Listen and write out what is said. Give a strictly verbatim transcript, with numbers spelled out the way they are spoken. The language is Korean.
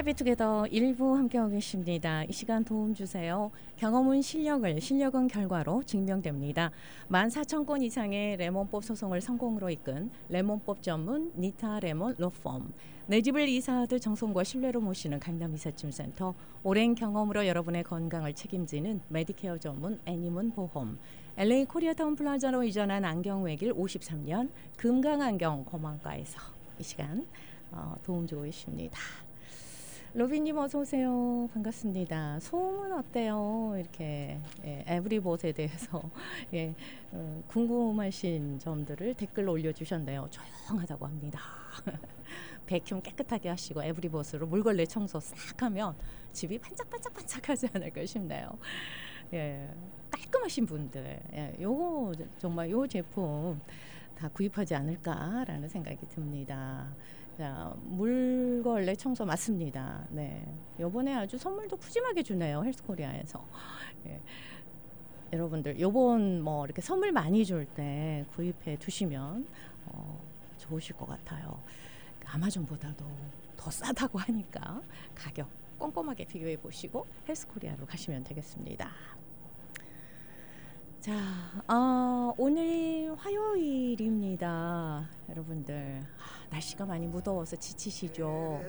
해피투게더 일부 함께하고 계십니다. 이 시간 도움 주세요. 경험은 실력을, 실력은 결과로 증명됩니다. 만 사천 건 이상의 레몬법 소송을 성공으로 이끈 레몬법 전문 니타 레몬 로펌. 내 집을 이사하듯 정성과 신뢰로 모시는 강남이삿짐센터. 오랜 경험으로 여러분의 건강을 책임지는 메디케어 전문 애니문 보험. 엘에이 코리아타운 플라자로 이전한 안경외길 오십삼 년 금강안경 검안과에서 이 시간 어, 도움 주고 계십니다. 로빈님 어서 오세요. 반갑습니다. 소음은 어때요? 이렇게 예, 에브리봇에 대해서 예, 어, 궁금하신 점들을 댓글로 올려주셨네요. 조용하다고 합니다. 백큐 깨끗하게 하시고 에브리봇으로 물걸레 청소 싹 하면 집이 반짝반짝반짝하지 않을까 싶네요. 예, 깔끔하신 분들, 예, 요거 정말 요 제품 다 구입하지 않을까라는 생각이 듭니다. 자, 물걸레 청소 맞습니다. 네, 요번에 아주 선물도 푸짐하게 주네요. 헬스코리아에서. 예. 여러분들 요번 뭐 이렇게 선물 많이 줄 때 구입해 두시면 어, 좋으실 것 같아요. 아마존보다도 더 싸다고 하니까 가격 꼼꼼하게 비교해 보시고 헬스코리아로 가시면 되겠습니다. 자, 어, 오늘 화요일입니다. 여러분들 아, 날씨가 많이 무더워서 지치시죠?